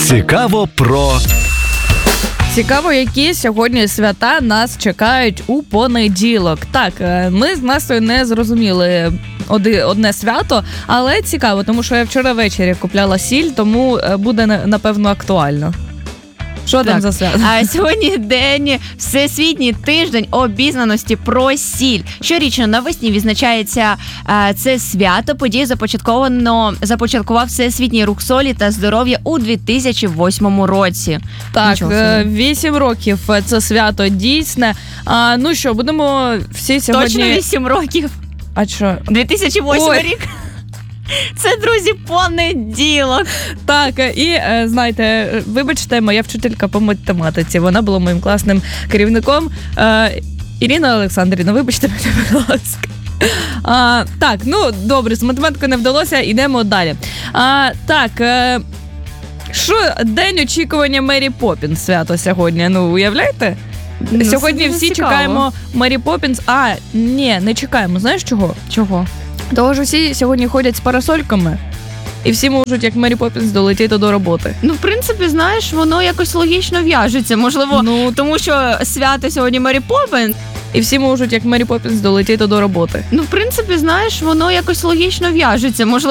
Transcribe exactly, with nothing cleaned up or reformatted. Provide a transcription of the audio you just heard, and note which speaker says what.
Speaker 1: Цікаво про...
Speaker 2: Цікаво, які сьогодні свята нас чекають у понеділок. Так, ми з Настею не зрозуміли одне свято, але цікаво, тому що я вчора ввечері купляла сіль, тому буде, напевно, актуально. Що там за свято?
Speaker 3: А сьогодні день, всесвітній тиждень обізнаності про сіль. Щорічно навесні відзначається а, це свято. Подію започатковано започаткував Всесвітній рух солі та здоров'я у дві тисячі восьмому році.
Speaker 2: Так, вісім років це свято дійсне. А, ну що, будемо всі сьогодні...
Speaker 3: Точно вісім років?
Speaker 2: А що?
Speaker 3: дві тисячі восьмий рік. Це, друзі, понеділок.
Speaker 2: Так, і, знаєте, вибачте, моя вчителька по математиці, вона була моїм класним керівником. Ірина Олександрівна, вибачте мене, будь ласка. А, так, ну, добре, з математикою не вдалося, йдемо далі. А, так, що, день очікування Мері Поппінс свято сьогодні, ну, уявляєте? Ну, сьогодні всі цікаво. Чекаємо Мері Поппінс. А, ні, не чекаємо, знаєш чого?
Speaker 3: Чого?
Speaker 2: Того ж усі сьогодні ходять з парасольками, і всі можуть, як Мері Поппінс, долетіти до роботи.
Speaker 3: Ну, в принципі, знаєш, воно якось логічно в'яжеться. Можливо, ну, тому що свято сьогодні Мері Поппінс.
Speaker 2: І всі можуть, як Мері Поппінс, долетіти до роботи.
Speaker 3: Ну, в принципі, знаєш, воно якось логічно в'яжеться. Можливо,